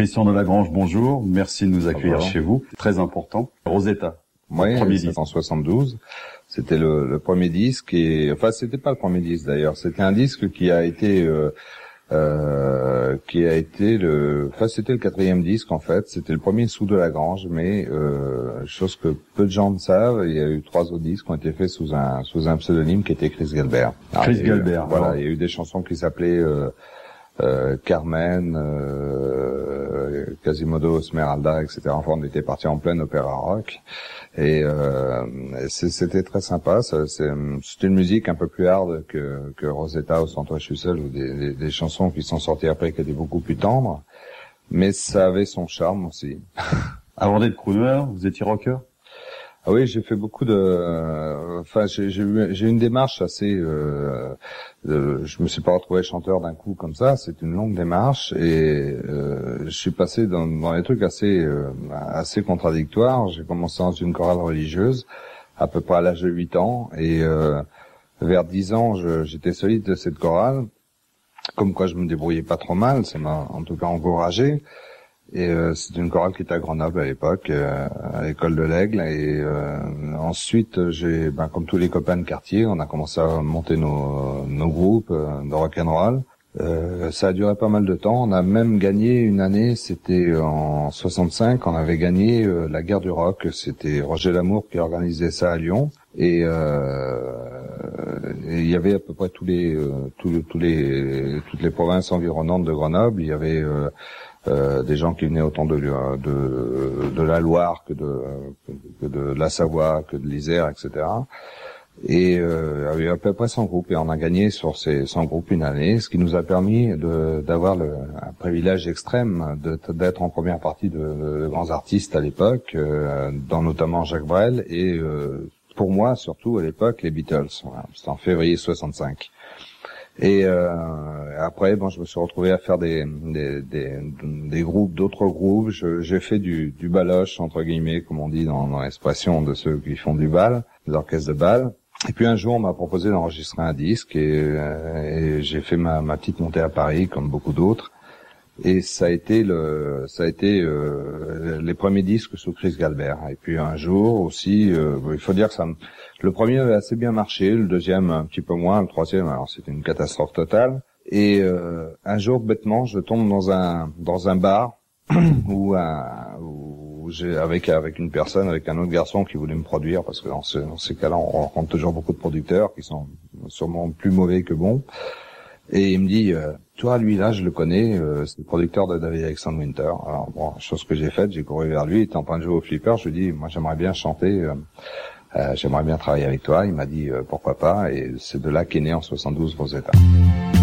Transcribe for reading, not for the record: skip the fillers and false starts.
Christian Delagrange, bonjour. Merci de nous accueillir chez vous. C'est très important. Rosetta. Oui, c'était en 72. C'était le premier disque enfin, c'était pas le premier disque d'ailleurs. C'était un disque qui a été c'était le quatrième disque en fait. C'était le premier sous Delagrange, mais chose que peu de gens ne savent, il y a eu 3 autres disques qui ont été faits sous un pseudonyme qui était Chris Galbert. Chris Galbert. Voilà, il y a eu des chansons qui s'appelaient Carmen, Quasimodo, Esmeralda, etc. Enfin, on était parti en plein opéra rock et c'était très sympa. C'était une musique un peu plus hard que Rosetta ou Sans toi je suis seul, ou des chansons qui sont sorties après qui étaient beaucoup plus tendres, mais ça avait son charme aussi. Avant d'être crooner, vous étiez rocker? Ah oui, j'ai fait beaucoup enfin, j'ai eu une démarche assez, je me suis pas retrouvé chanteur d'un coup comme ça. C'est une longue démarche et je suis passé dans des trucs assez contradictoires. J'ai commencé dans une chorale religieuse à peu près à l'âge de 8 ans et vers 10 ans, j'étais solide de cette chorale. Comme quoi, je me débrouillais pas trop mal. Ça m'a en tout cas encouragé. Et c'est une chorale qui était à Grenoble à l'époque, à l'école de l'Aigle. Et ensuite, comme tous les copains de quartier, on a commencé à monter nos groupes de rock'n'roll. Ça a duré pas mal de temps. On a même gagné une année, c'était en 65, on avait gagné la guerre du rock. C'était Roger Lamour qui organisait ça à Lyon. Et il y avait à peu près toutes les provinces environnantes de Grenoble. Il y avait des gens qui venaient autant de la Loire que de la Savoie, que de l'Isère, etc. Et il y avait à peu près 100 groupes et on a gagné sur ces 100 groupes une année, ce qui nous a permis d'avoir un privilège extrême d'être en première partie de grands artistes à l'époque, dont notamment Jacques Brel et pour moi surtout à l'époque les Beatles. Voilà, c'était en février 65. Et après, je me suis retrouvé à faire des groupes, d'autres groupes. J'ai fait du baloche entre guillemets, comme on dit dans l'expression de ceux qui font du bal, des orchestres de bal. Et puis un jour, on m'a proposé d'enregistrer un disque et j'ai fait ma petite montée à Paris, comme beaucoup d'autres. Et ça a été les premiers disques sous Chris Galbert. Et puis un jour aussi, il faut dire que le premier avait assez bien marché, le deuxième un petit peu moins, le troisième, alors c'était une catastrophe totale. Et un jour, bêtement, je tombe dans un bar où avec une personne, avec un autre garçon qui voulait me produire, parce que dans ces cas-là, on rencontre toujours beaucoup de producteurs qui sont sûrement plus mauvais que bons. Et il me dit, toi, lui là, je le connais, c'est le producteur de David Alexander Winter. Alors chose que j'ai faite, j'ai couru vers lui, il était en train de jouer au flipper, je lui ai dit, moi j'aimerais bien chanter, j'aimerais bien travailler avec toi. Il m'a dit, pourquoi pas, et c'est de là qu'est né en 72 Rosetta.